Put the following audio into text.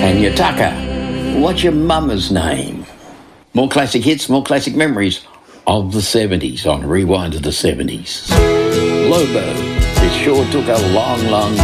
Tanya Tucker. What's your mama's name? More classic hits, more classic memories of the 70s on Rewind to the 70s. Lobo. It sure took a long, long